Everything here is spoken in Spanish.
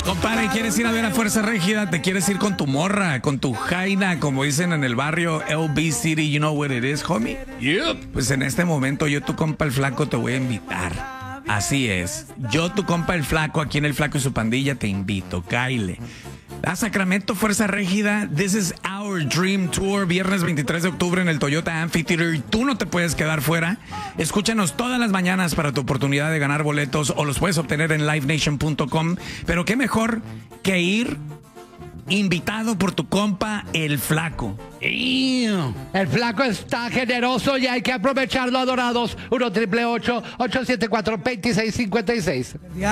Compadre, ¿quieres ir a ver a Fuerza Régida? ¿Te quieres ir con tu morra, con tu jaina, como dicen en el barrio LB City? You know what it is, homie? Yep. Pues en este momento yo, tu compa el Flaco, te voy a invitar. Así es. Yo, tu compa el Flaco, aquí en el Flaco y su pandilla, te invito. Cáile. A Sacramento, Fuerza Régida. This is our dream tour. Viernes 23 de octubre en el Toyota Amphitheater. Y tú no te puedes quedar fuera. Escúchanos todas las mañanas para tu oportunidad de ganar boletos, o los puedes obtener en livenation.com. Pero qué mejor que ir invitado por tu compa el Flaco. El Flaco está generoso y hay que aprovecharlo, adorados. 1-888-874-2656.